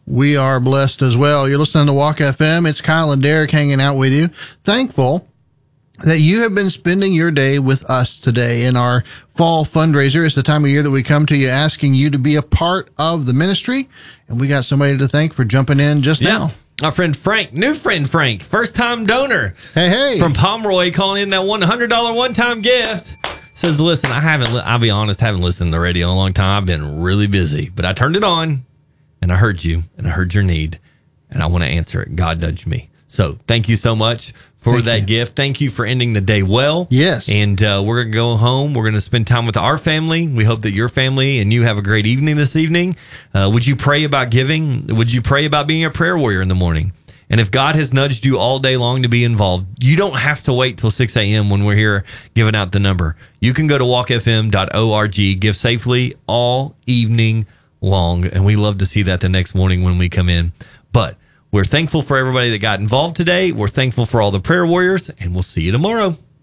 We are blessed as well. You're listening to Walk FM. It's Kyle and Derek hanging out with you. Thankful that you have been spending your day with us today in our fall fundraiser. It's the time of year that we come to you asking you to be a part of the ministry. And we got somebody to thank for jumping in just now. Our friend Frank, new friend Frank, first-time donor. Hey. From Pomeroy, calling in that $100 one-time gift. Says, listen, I'll be honest, haven't listened to the radio in a long time. I've been really busy, but I turned it on and I heard you and I heard your need and I want to answer it. God nudged me. So thank you so much for that gift. Thank you for ending the day well. Yes. And we're going to go home. We're going to spend time with our family. We hope that your family and you have a great evening this evening. Would you pray about giving? Would you pray about being a prayer warrior in the morning? And if God has nudged you all day long to be involved, you don't have to wait till 6 a.m. when we're here giving out the number. You can go to walkfm.org, give safely all evening long. And we love to see that the next morning when we come in. But we're thankful for everybody that got involved today. We're thankful for all the prayer warriors, and we'll see you tomorrow.